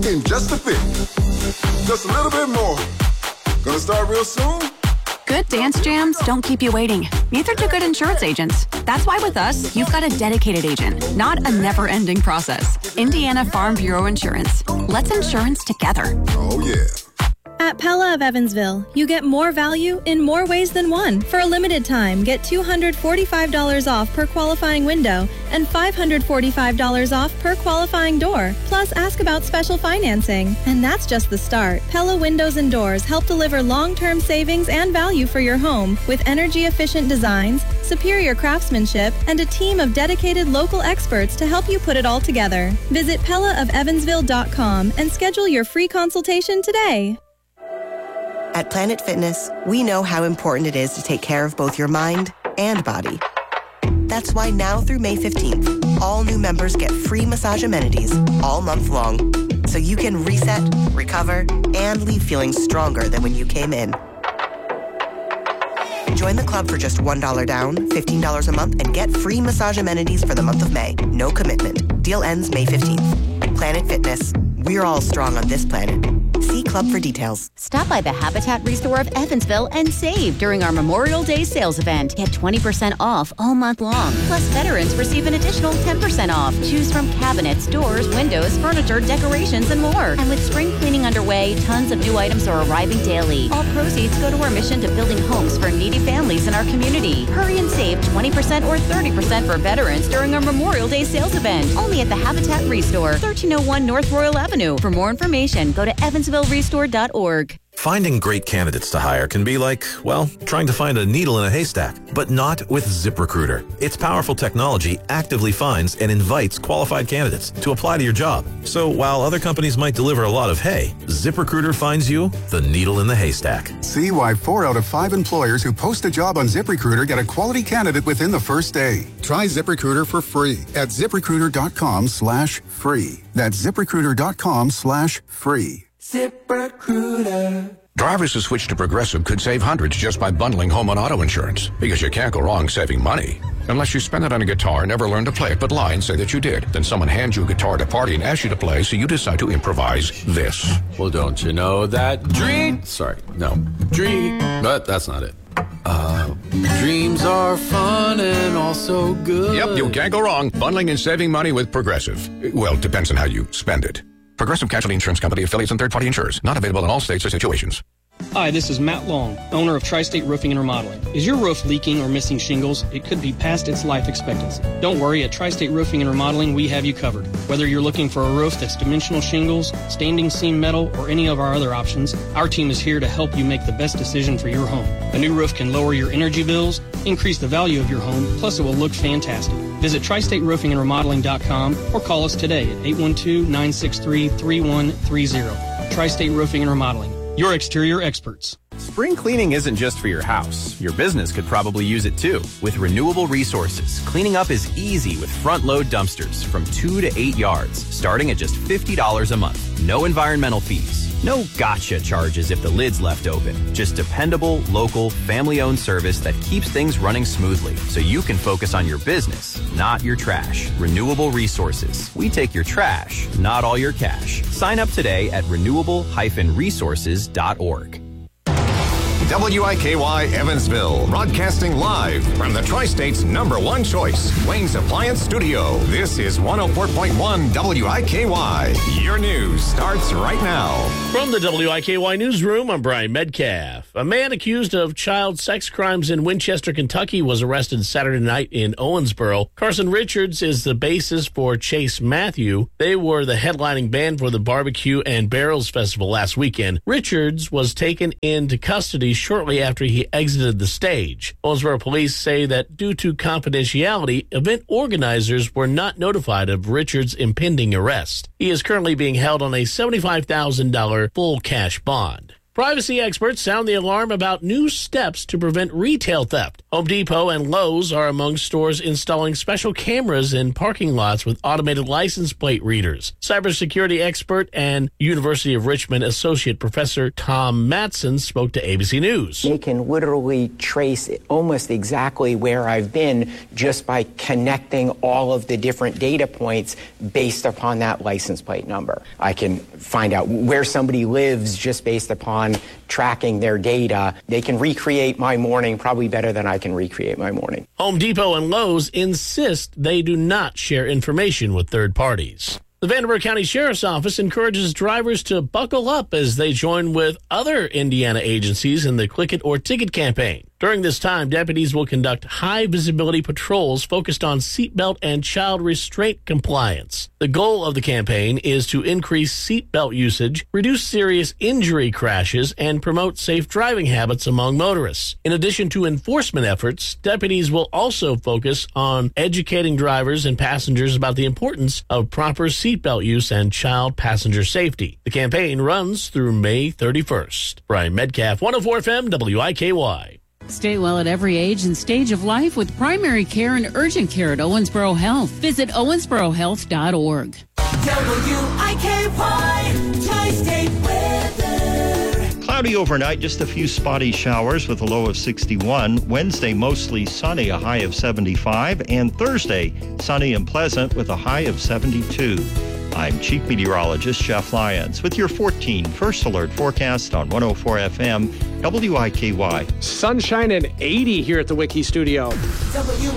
in just a bit. Just a little bit more. Gonna start real soon. Good dance jams don't keep you waiting. Neither do good insurance agents. That's why with us, you've got a dedicated agent, not a never-ending process. Indiana Farm Bureau Insurance. Let's insurance together. Oh, yeah. At Pella of Evansville, you get more value in more ways than one. For a limited time, get $245 off per qualifying window and $545 off per qualifying door. Plus, ask about special financing. And that's just the start. Pella Windows and Doors help deliver long-term savings and value for your home with energy-efficient designs, superior craftsmanship, and a team of dedicated local experts to help you put it all together. Visit PellaofEvansville.com and schedule your free consultation today. At Planet Fitness, we know how important it is to take care of both your mind and body. That's why now through May 15th, all new members get free massage amenities all month long, so you can reset, recover, and leave feeling stronger than when you came in. Join the club for just $1 down, $15 a month, and get free massage amenities for the month of May. No commitment. Deal ends May 15th. Planet Fitness. We're all strong on this planet. See Club for details. Stop by the Habitat Restore of Evansville and save during our Memorial Day sales event. Get 20% off all month long. Plus, veterans receive an additional 10% off. Choose from cabinets, doors, windows, furniture, decorations, and more. And with spring cleaning underway, tons of new items are arriving daily. All proceeds go to our mission to building homes for needy families in our community. Hurry and save 20% or 30% for veterans during our Memorial Day sales event. Only at the Habitat Restore, 1301 North Royal Avenue. For more information, go to evansvillerestore.org. Finding great candidates to hire can be like, well, trying to find a needle in a haystack, but not with ZipRecruiter. Its powerful technology actively finds and invites qualified candidates to apply to your job. So while other companies might deliver a lot of hay, ZipRecruiter finds you the needle in the haystack. See why 4 out of 5 employers who post a job on ZipRecruiter get a quality candidate within the first day. Try ZipRecruiter for free at ZipRecruiter.com/free. That's ZipRecruiter.com/free. ZipRecruiter. Drivers who switch to Progressive could save hundreds just by bundling home and auto insurance, because you can't go wrong saving money. Unless you spend it on a guitar and never learn to play it but lie and say that you did. Then someone hands you a guitar at a party and asks you to play, so you decide to improvise this. Well, don't you know that but that's not it. Dreams are fun and also good. Yep, you can't go wrong bundling and saving money with Progressive. Well, depends on how you spend it. Progressive Casualty Insurance Company, affiliates, and third-party insurers. Not available in all states or situations. Hi, this is Matt Long, owner of Tri-State Roofing and Remodeling. Is your roof leaking or missing shingles? It could be past its life expectancy. Don't worry, at Tri-State Roofing and Remodeling, we have you covered. Whether you're looking for a roof that's dimensional shingles, standing seam metal, or any of our other options, our team is here to help you make the best decision for your home. A new roof can lower your energy bills, increase the value of your home, plus it will look fantastic. Visit TriStateRoofingAndRemodeling.com or call us today at 812-963-3130. Tri-State Roofing and Remodeling, your exterior experts. Spring cleaning isn't just for your house. Your business could probably use it too. With Renewable Resources, cleaning up is easy with front-load dumpsters from 2 to 8 yards, starting at just $50 a month. No environmental fees. No gotcha charges if the lid's left open. Just dependable, local, family-owned service that keeps things running smoothly so you can focus on your business, not your trash. Renewable Resources. We take your trash, not all your cash. Sign up today at renewable-resources.org. WIKY Evansville, broadcasting live from the Tri-State's #1 choice, Wayne's Appliance Studio. This is 104.1 WIKY. Your news starts right now. From the WIKY Newsroom, I'm Brian Metcalf. A man accused of child sex crimes in Winchester, Kentucky was arrested Saturday night in Owensboro. Carson Richards is the bassist for Chase Matthew. They were the headlining band for the Barbecue and Barrels Festival last weekend. Richards was taken into custody shortly after he exited the stage. Owensboro police say that due to confidentiality, event organizers were not notified of Richards' impending arrest. He is currently being held on a $75,000 full cash bond. Privacy experts sound the alarm about new steps to prevent retail theft. Home Depot and Lowe's are among stores installing special cameras in parking lots with automated license plate readers. Cybersecurity expert and University of Richmond Associate Professor Tom Matson spoke to ABC News. They can literally trace almost exactly where I've been just by connecting all of the different data points based upon that license plate number. I can find out where somebody lives just based upon tracking their data. They can recreate my morning probably better than I can recreate my morning. Home Depot and Lowe's insist they do not share information with third parties. The Vanderbilt County Sheriff's Office encourages drivers to buckle up as they join with other Indiana agencies in the Click It or Ticket campaign. During this time, deputies will conduct high-visibility patrols focused on seatbelt and child restraint compliance. The goal of the campaign is to increase seatbelt usage, reduce serious injury crashes, and promote safe driving habits among motorists. In addition to enforcement efforts, deputies will also focus on educating drivers and passengers about the importance of proper seatbelt use and child passenger safety. The campaign runs through May 31st. Brian Metcalf, 104 FM, WIKY. Stay well at every age and stage of life with primary care and urgent care at Owensboro Health. Visit owensborohealth.org. WIKY Tri-State weather. Cloudy overnight, just a few spotty showers with a low of 61. Wednesday, mostly sunny, a high of 75. And Thursday, sunny and pleasant with a high of 72. I'm Chief Meteorologist Jeff Lyons with your 14 First Alert forecast on 104 FM WIKY. Sunshine and 80 here at the Wiki Studio.